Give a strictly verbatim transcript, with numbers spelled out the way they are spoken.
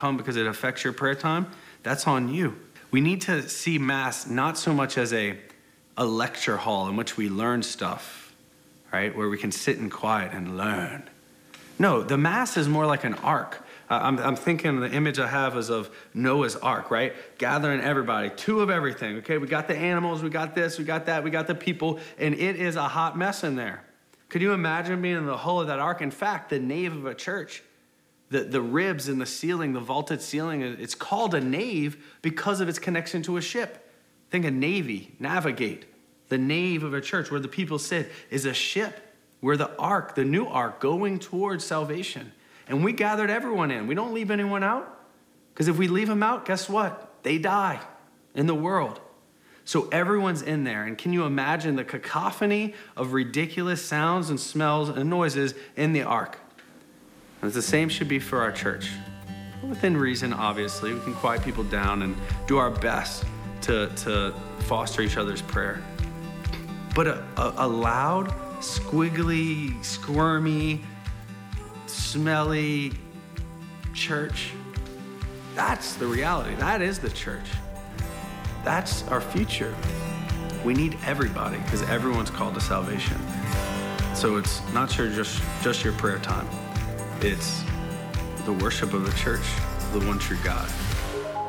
home because it affects your prayer time, that's on you. We need to see Mass not so much as a, a lecture hall in which we learn stuff, right? Where we can sit in quiet and learn. No, the Mass is more like an ark. Uh, I'm, I'm thinking the image I have is of Noah's Ark, right? Gathering everybody, two of everything, okay? We got the animals, we got this, we got that, we got the people, and it is a hot mess in there. Could you imagine being in the hull of that ark? In fact, the nave of a church, the, the ribs in the ceiling, the vaulted ceiling, it's called a nave because of its connection to a ship. Think of navy, navigate. The nave of a church where the people sit is a ship. We're the ark, the new ark, going towards salvation. And we gathered everyone in. We don't leave anyone out. Because if we leave them out, guess what? They die in the world. So everyone's in there. And can you imagine the cacophony of ridiculous sounds and smells and noises in the ark? And the same should be for our church. Within reason, obviously. We can quiet people down and do our best to, to foster each other's prayer. But a, a, a loud, squiggly, squirmy, smelly church, that's the reality. That is the church. That's our future. We need everybody because everyone's called to salvation. So it's not sure just, just your prayer time. It's the worship of the church, the one true God.